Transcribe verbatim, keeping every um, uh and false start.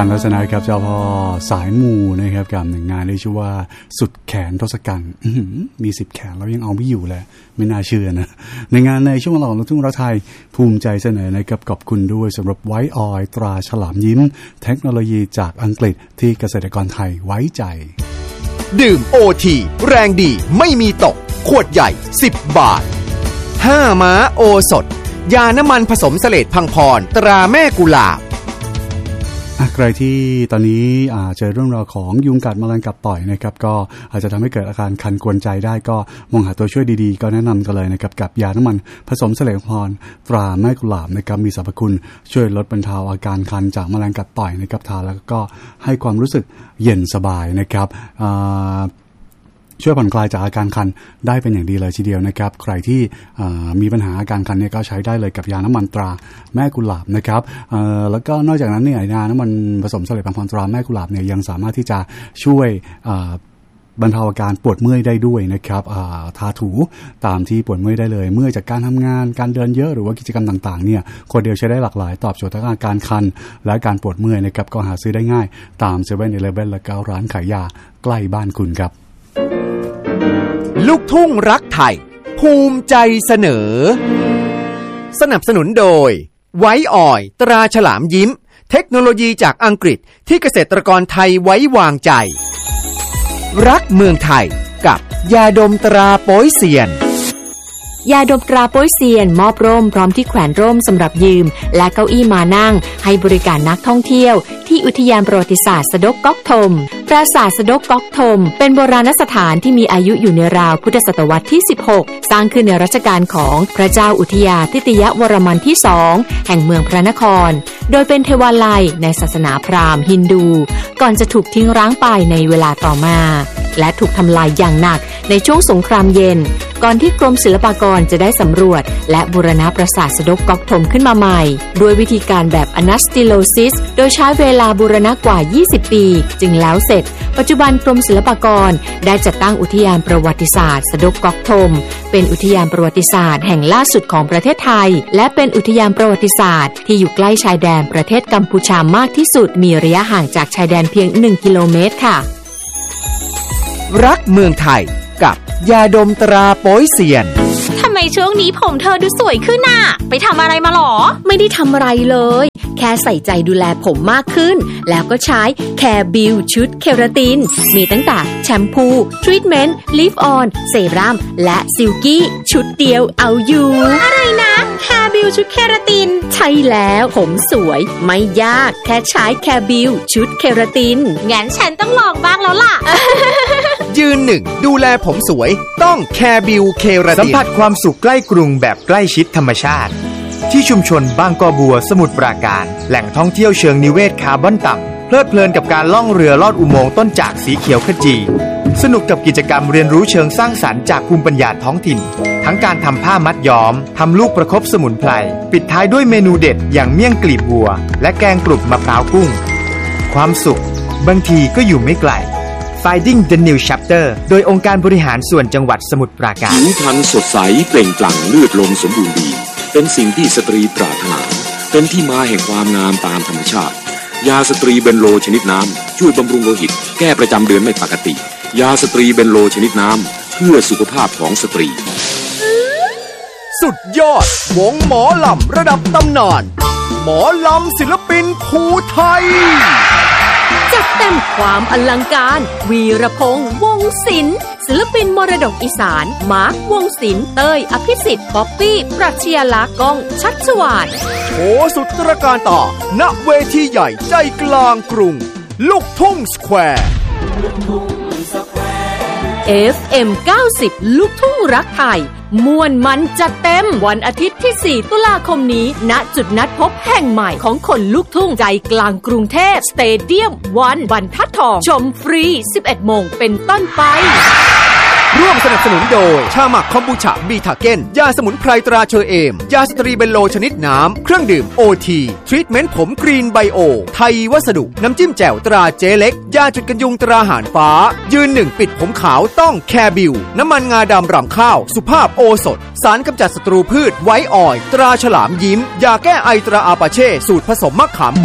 กันแล้วนะครับเจ้าพ่อสายมูนะครับกับหนึ่งงานที่ชื่อว่าสุดแขนทศกัณฐ์มีสิบแขนแล้วยังเอาไม่อยู่เลยไม่น่าเชื่อนะในงานในช่วงหล่อลูกทุ่งรักไทยภูมิใจเสนอนะครับขอบคุณด้วยสำหรับไวท์ออยล์ตราฉลามยิ้มเทคโนโลยีจากอังกฤษที่เกษตรกรไทยไว้ใจดื่ม โอ ที แรงดีไม่มีตกขวดใหญ่สิบบาทห้าม้าโอสถยาน้ำมันผสมเสลดพังพรตราแม่กุหลาบใครที่ตอนนี้เจอเรื่องราวของยุงกัดแมลงกัดต่อยนะครับก็อาจจะทำให้เกิดอาการคันกวนใจได้ก็มองหาตัวช่วยดีๆก็แนะนำกันเลยนะครับกับยาน้ำมันผสมเสลดพังพรตราแม่กุหลาบนะครับมีสรรพคุณช่วยลดบรรเทาอาการคันจากแมลงกัดต่อยนะครับทานแล้วก็ให้ความรู้สึกเย็นสบายนะครับช่วยผ่อนคลายจากอาการคันได้เป็นอย่างดีเลยทีเดียวนะครับใครที่มีปัญหาอาการคันเนี่ยก็ใช้ได้เลยกับยาน้ำมันตราแม่กุหลาบนะครับแล้วก็นอกจากนั้นเนี่ยยาน้ำมันผสมเสลดพังพรตราแม่กุหลาบเนี่ยยังสามารถที่จะช่วยบรรเทาอาการปวดเมื่อยได้ด้วยนะครับทาถูตามที่ปวดเมื่อยได้เลยเมื่อยจากการทำงานการเดินเยอะหรือว่ากิจกรรมต่างๆเนี่ยคนเดียวใช้ได้หลากหลายตอบโจทย์ทั้งอาการคันและการปวดเมื่อยนะครับก็หาซื้อได้ง่ายตาม เซเว่น อีเลฟเว่น และก็ร้านขายยาใกล้บ้านคุณครับลูกทุ่งรักไทยภูมิใจเสนอสนับสนุนโดยไวท์ออยล์ตราฉลามยิ้มเทคโนโลยีจากอังกฤษที่เกษตรกรไทยไว้วางใจรักเมืองไทยกับยาดมตราโป๊ยเซียนยาดมตราโป๊ยเซียนมอบร่มพร้อมที่แขวนร่มสำหรับยืมและเก้าอี้มานั่งให้บริการนักท่องเที่ยวที่อุทยานประวัติศาสตร์สะดกก๊อกธมปราสาทสะดกก๊อกธมเป็นโบราณสถานที่มีอายุอยู่ในราวพุทธศตวรรษที่สิบหกสร้างขึ้นในรัชกาลของพระเจ้าอุทยาทิตยวรมันที่สองแห่งเมืองพระนครโดยเป็นเทวาลัยในศาสนาพราหมณ์ฮินดูก่อนจะถูกทิ้งร้างไปในเวลาต่อมาและถูกทำลายอย่างหนักในช่วงสงครามเย็นก่อนที่กรมศิลปากรจะได้สำรวจและบูรณะปราสาทสะดกก๊อกธมขึ้นมาใหม่ด้วยวิธีการแบบอนาสติโลซิสโดยใช้เวลาบูรณะกว่ายี่สิบปีจึงแล้วเสร็จปัจจุบันกรมศิลปากรได้จัดตั้งอุทยานประวัติศาสตร์สะดกก๊อกธมเป็นอุทยานประวัติศาสตร์แห่งล่าสุดของประเทศไทยและเป็นอุทยานประวัติศาสตร์ที่อยู่ใกล้ชายแดนประเทศกัมพูชามากที่สุดมีระยะห่างจากชายแดนเพียงหนึ่งกิโลเมตรค่ะรักเมืองไทยกับยาดมตราโป๊ยเซียนทำไมช่วงนี้ผมเธอดูสวยขึ้นน่ะไปทำอะไรมาหรอไม่ได้ทำอะไรเลยแค่ใส่ใจดูแลผมมากขึ้นแล้วก็ใช้แคร์บิวชุดเคราตินมีตั้งแต่แชมพูทรีทเมนต์ลิฟออนเซรั่มและซิลกี้ชุดเดียวเอาอยู่อะไรนะแคร์บิวชุดเคราตินใช่แล้วผมสวยไม่ยากแค่ใช้แคร์บิวชุดเคราตินงั้นฉันต้องลองบ้างแล้วล่ะยืนหนึ่งดูแลผมสวยต้องแคร์บิวเคราตินสัมผัสความสุขใกล้กรุงแบบใกล้ชิดธรรมชาติที่ชุมชนบางกอบัวสมุทรปราการแหล่งท่องเที่ยวเชิงนิเวศคาร์บอนต่ำเพลิดเพลินกับการล่องเรือลอดอุโมงค์ต้นจากสีเขียวขจีสนุกกับกิจกรรมเรียนรู้เชิงสร้างสรรค์จากภูมิปัญญาท้องถิ่นทั้งการทำผ้ามัดย้อมทำลูกประคบสมุนไพรปิดท้ายด้วยเมนูเด็ดอย่างเมี่ยงกลีบบัวและแกงกรุบมะพร้าวกุ้งความสุขบางทีก็อยู่ไม่ไกลFinding the New Chapter โดยองค์การบริหารส่วนจังหวัดสมุทรปราการผิวพรรณสดใสเปล่งปลั่งเลือดลมสมบูรณ์ดีเป็นสิ่งที่สตรีปรารถนาเป็นที่มาแห่งความงามตามธรรมชาติยาสตรีเบนโลชนิดน้ำช่วยบำรุงโลหิตแก้ประจำเดือนไม่ปกติยาสตรีเบนโลชนิดน้ำเพื่อสุขภาพของสตรีสุดยอดวงหมอลำระดับตำนานหมอลำศิลปินภูไทยจัดเต็มความอลังการวีรพงษ์วงศ์ศิลป์ศิลปินมรดกอีสานมาร์ควงศ์ศิลป์เต้ยอภิสิทธิ์ป๊อปปี้ปรัชญาลักษณ์ก้องชัชวาลโชว์สุดตระการตาณเวทีใหญ่ใจกลางกรุงลูกทุ่งสแควร์เอฟ เอ็ม เก้าสิบ ลูกทุ่งรักไทยม่วนมันจัดเต็มวันอาทิตย์ที่สี่ตุลาคมนี้ณจุดนัดพบแห่งใหม่ของคนลูกทุ่งใจกลางกรุงเทพสเตเดียมวันบรรทัดทองชมฟรี สิบเอ็ดโมงเป็นต้นไปร่วมสนับสนุนโดยชาหมักคอมบูชาบีทาเก้นยาสมุนไพรตราเชอเอมยาสตรีเบนโลชนิดน้ำเครื่องดื่มโอทีทรีทเมนต์ผมกรีนไบโอไทยวัสดุน้ำจิ้มแจ่วตราเจเล็กยาจุดกันยุงตราหานฟ้ายืนหนึ่งปิดผมขาวต้องแคร์บิวน้ำมันงาดำรำข้าวสุภาพโอสถสารกำจัดศัตรูพืชไวท์ออยล์ตราฉลามยิ้มยาแก้ไอตราอาปาเช่สูตรผสมมะขาม